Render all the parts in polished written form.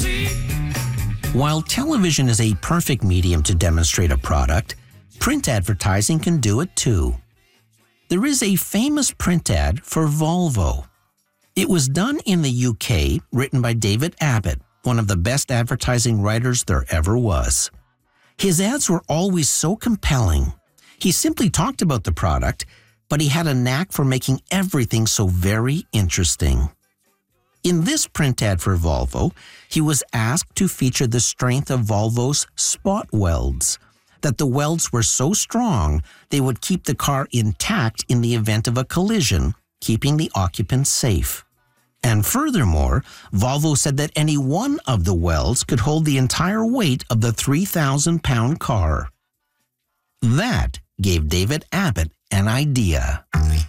While television is a perfect medium to demonstrate a product, print advertising can do it too. There is a famous print ad for Volvo. It was done in the UK, written by David Abbott, one of the best advertising writers there ever was. His ads were always so compelling. He simply talked about the product, but he had a knack for making everything so very interesting. In this print ad for Volvo, he was asked to feature the strength of Volvo's spot welds, that the welds were so strong they would keep the car intact in the event of a collision, keeping the occupants safe. And furthermore, Volvo said that any one of the welds could hold the entire weight of the 3,000-pound car. That gave David Abbott an idea.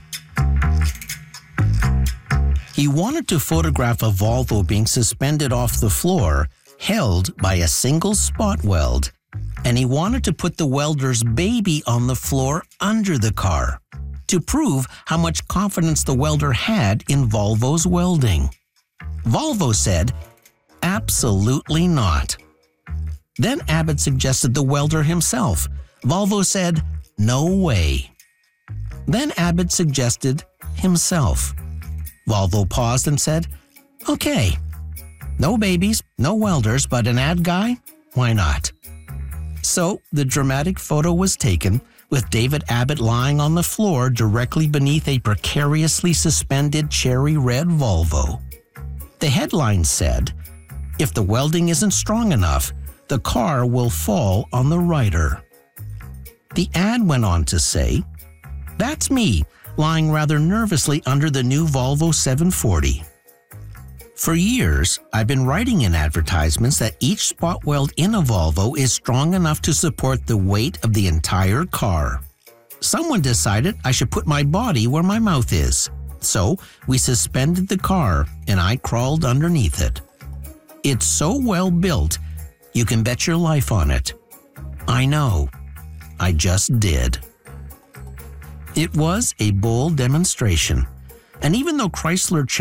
He wanted to photograph a Volvo being suspended off the floor, held by a single spot weld, and he wanted to put the welder's baby on the floor under the car to prove how much confidence the welder had in Volvo's welding. Volvo said, "Absolutely not." Then Abbott suggested the welder himself. Volvo said, "No way." Then Abbott suggested himself. Volvo paused and said, "Okay, no babies, no welders, but an ad guy? Why not?" So the dramatic photo was taken, with David Abbott lying on the floor directly beneath a precariously suspended cherry red Volvo. The headline said, "If the welding isn't strong enough, the car will fall on the rider." The ad went on to say, "That's me, lying rather nervously under the new Volvo 740. For years, I've been writing in advertisements that each spot weld in a Volvo is strong enough to support the weight of the entire car. Someone decided I should put my body where my mouth is. So we suspended the car and I crawled underneath it. It's so well built, you can bet your life on it. I know. I just did." It was a bold demonstration, and even though Chrysler